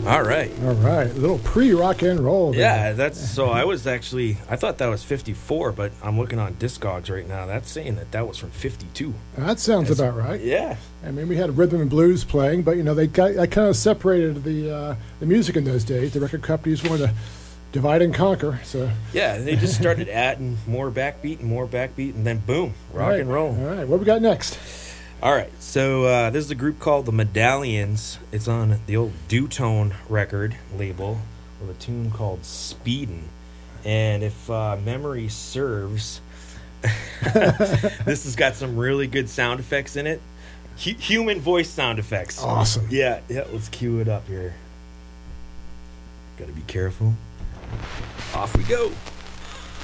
All right. All right, a little pre-rock and roll. there. Yeah, that's so. I thought that was 54, but I'm looking on Discogs right now. That's saying that was from 52. That sounds about right. Yeah. I mean, we had rhythm and blues playing, but they kind of separated the music in those days. The record companies wanted to divide and conquer. So Yeah, they just started adding more backbeat, and then boom, rock and roll. All right, what we got next? All right, so this is a group called the Medallions. It's on the old Dutone record label with a tune called Speedin'. And if memory serves, this has got some really good sound effects in it. Human voice sound effects. Awesome. Yeah, let's cue it up here. Gotta be careful. Off we go.